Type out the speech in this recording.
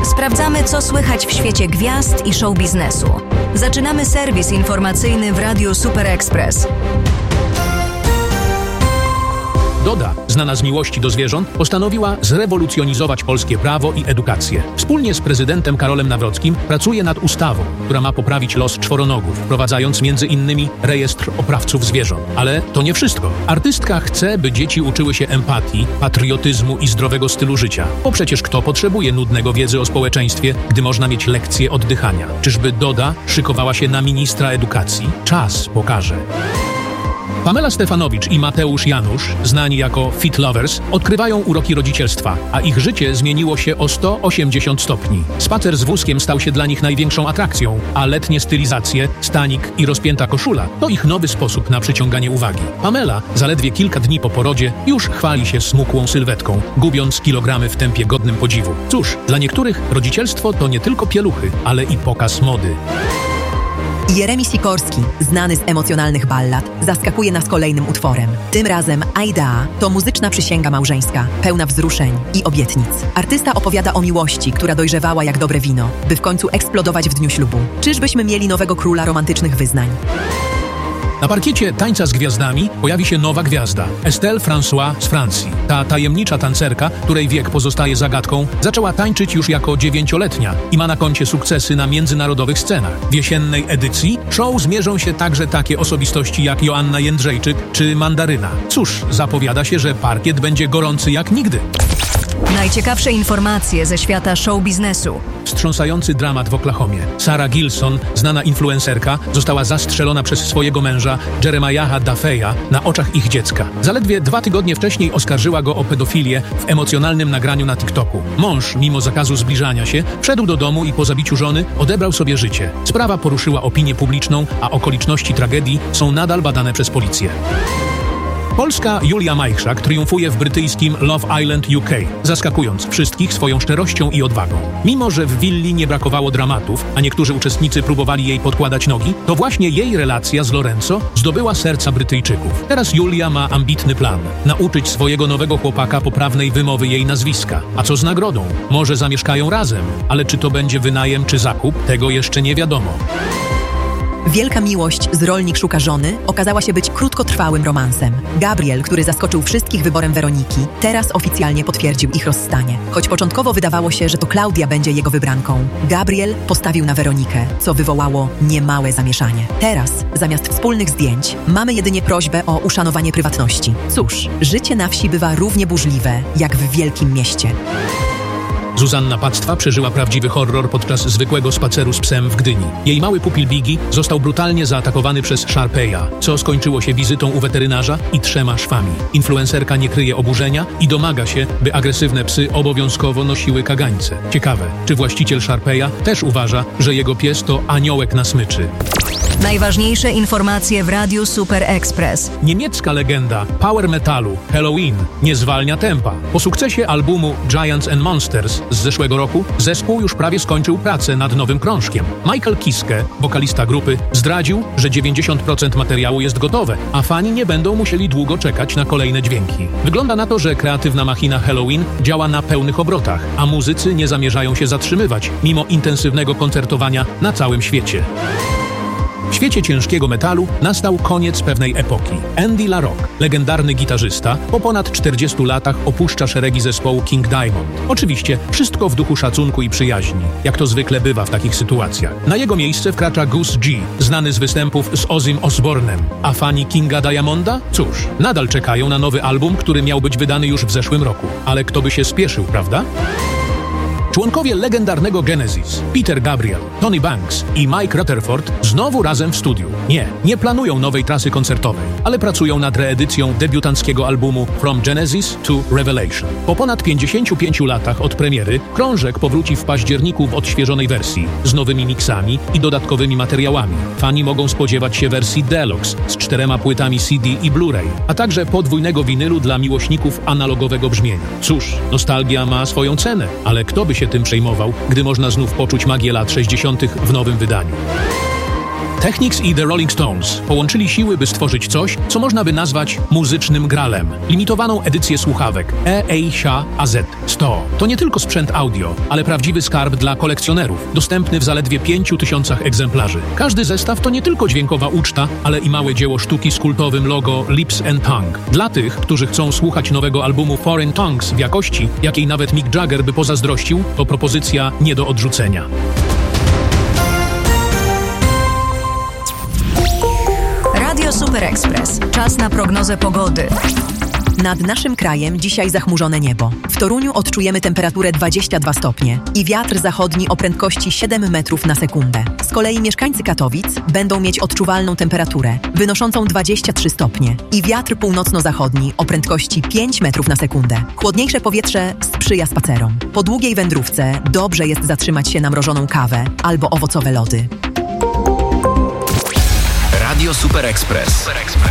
Sprawdzamy, co słychać w świecie gwiazd i show biznesu. Zaczynamy serwis informacyjny w Radiu Super Express. Doda, znana z miłości do zwierząt, postanowiła zrewolucjonizować polskie prawo i edukację. Wspólnie z prezydentem Karolem Nawrockim pracuje nad ustawą, która ma poprawić los czworonogów, wprowadzając m.in. rejestr oprawców zwierząt. Ale to nie wszystko. Artystka chce, by dzieci uczyły się empatii, patriotyzmu i zdrowego stylu życia. Bo przecież kto potrzebuje nudnego wiedzy o społeczeństwie, gdy można mieć lekcje oddychania? Czyżby Doda szykowała się na ministra edukacji? Czas pokaże. Pamela Stefanowicz i Mateusz Janusz, znani jako Fit Lovers, odkrywają uroki rodzicielstwa, a ich życie zmieniło się o 180 stopni. Spacer z wózkiem stał się dla nich największą atrakcją, a letnie stylizacje, stanik i rozpięta koszula to ich nowy sposób na przyciąganie uwagi. Pamela, zaledwie kilka dni po porodzie, już chwali się smukłą sylwetką, gubiąc kilogramy w tempie godnym podziwu. Cóż, dla niektórych rodzicielstwo to nie tylko pieluchy, ale i pokaz mody. Jeremi Sikorski, znany z emocjonalnych ballad, zaskakuje nas kolejnym utworem. Tym razem Aida to muzyczna przysięga małżeńska, pełna wzruszeń i obietnic. Artysta opowiada o miłości, która dojrzewała jak dobre wino, by w końcu eksplodować w dniu ślubu. Czyżbyśmy mieli nowego króla romantycznych wyznań? Na parkiecie Tańca z Gwiazdami pojawi się nowa gwiazda, Estelle François z Francji. Ta tajemnicza tancerka, której wiek pozostaje zagadką, zaczęła tańczyć już jako 9-letnia i ma na koncie sukcesy na międzynarodowych scenach. W jesiennej edycji show zmierzą się także takie osobistości jak Joanna Jędrzejczyk czy Mandaryna. Cóż, zapowiada się, że parkiet będzie gorący jak nigdy. Najciekawsze informacje ze świata show biznesu. Wstrząsający dramat w Oklahomie. Sarah Gilson, znana influencerka, została zastrzelona przez swojego męża Jeremiaha Duffeya na oczach ich dziecka. Zaledwie 2 tygodnie wcześniej oskarżyła go o pedofilię w emocjonalnym nagraniu na TikToku. Mąż, mimo zakazu zbliżania się, wszedł do domu i po zabiciu żony odebrał sobie życie. Sprawa poruszyła opinię publiczną, a okoliczności tragedii są nadal badane przez policję. Polska Julia Majchrzak triumfuje w brytyjskim Love Island UK, zaskakując wszystkich swoją szczerością i odwagą. Mimo że w willi nie brakowało dramatów, a niektórzy uczestnicy próbowali jej podkładać nogi, to właśnie jej relacja z Lorenzo zdobyła serca Brytyjczyków. Teraz Julia ma ambitny plan – nauczyć swojego nowego chłopaka poprawnej wymowy jej nazwiska. A co z nagrodą? Może zamieszkają razem, ale czy to będzie wynajem czy zakup, tego jeszcze nie wiadomo. Wielka miłość z Rolnik szuka żony okazała się być krótkotrwałym romansem. Gabriel, który zaskoczył wszystkich wyborem Weroniki, teraz oficjalnie potwierdził ich rozstanie. Choć początkowo wydawało się, że to Klaudia będzie jego wybranką, Gabriel postawił na Weronikę, co wywołało niemałe zamieszanie. Teraz, zamiast wspólnych zdjęć, mamy jedynie prośbę o uszanowanie prywatności. Cóż, życie na wsi bywa równie burzliwe, jak w wielkim mieście. Zuzanna Pactwa przeżyła prawdziwy horror podczas zwykłego spaceru z psem w Gdyni. Jej mały pupil Biggie został brutalnie zaatakowany przez Sharpeya, co skończyło się wizytą u weterynarza i 3 szwami. Influencerka nie kryje oburzenia i domaga się, by agresywne psy obowiązkowo nosiły kagańce. Ciekawe, czy właściciel Sharpeya też uważa, że jego pies to aniołek na smyczy. Najważniejsze informacje w Radiu Super Express. Niemiecka legenda power metalu Helloween nie zwalnia tempa. Po sukcesie albumu Giants and Monsters z zeszłego roku zespół już prawie skończył pracę nad nowym krążkiem. Michael Kiske, wokalista grupy, zdradził, że 90% materiału jest gotowe, a fani nie będą musieli długo czekać na kolejne dźwięki. Wygląda na to, że kreatywna machina Helloween działa na pełnych obrotach, a muzycy nie zamierzają się zatrzymywać, mimo intensywnego koncertowania na całym świecie. W świecie ciężkiego metalu nastał koniec pewnej epoki. Andy LaRocque, legendarny gitarzysta, po ponad 40 latach opuszcza szeregi zespołu King Diamond. Oczywiście wszystko w duchu szacunku i przyjaźni, jak to zwykle bywa w takich sytuacjach. Na jego miejsce wkracza Gus G, znany z występów z Ozzym Osbournem. A fani Kinga Diamonda? Cóż, nadal czekają na nowy album, który miał być wydany już w zeszłym roku. Ale kto by się spieszył, prawda? Członkowie legendarnego Genesis, Peter Gabriel, Tony Banks i Mike Rutherford znowu razem w studiu. Nie planują nowej trasy koncertowej, ale pracują nad reedycją debiutanckiego albumu From Genesis to Revelation. Po ponad 55 latach od premiery krążek powróci w październiku w odświeżonej wersji, z nowymi miksami i dodatkowymi materiałami. Fani mogą spodziewać się wersji Deluxe z 4 płytami CD i Blu-ray, a także podwójnego winylu dla miłośników analogowego brzmienia. Cóż, nostalgia ma swoją cenę, ale kto by się tym przejmował, gdy można znów poczuć magię lat 60. w nowym wydaniu. Technics i The Rolling Stones połączyli siły, by stworzyć coś, co można by nazwać muzycznym gralem. Limitowaną edycję słuchawek EASIA AZ-100. To nie tylko sprzęt audio, ale prawdziwy skarb dla kolekcjonerów, dostępny w zaledwie 5000 egzemplarzy. Każdy zestaw to nie tylko dźwiękowa uczta, ale i małe dzieło sztuki z kultowym logo Lips and Tongue. Dla tych, którzy chcą słuchać nowego albumu Foreign Tongues w jakości, jakiej nawet Mick Jagger by pozazdrościł, to propozycja nie do odrzucenia. Radio Super Express. Czas na prognozę pogody. Nad naszym krajem dzisiaj zachmurzone niebo. W Toruniu odczujemy temperaturę 22 stopnie i wiatr zachodni o prędkości 7 metrów na sekundę. Z kolei mieszkańcy Katowic będą mieć odczuwalną temperaturę wynoszącą 23 stopnie i wiatr północno-zachodni o prędkości 5 metrów na sekundę. Chłodniejsze powietrze sprzyja spacerom. Po długiej wędrówce dobrze jest zatrzymać się na mrożoną kawę albo owocowe lody. Radio Super Express.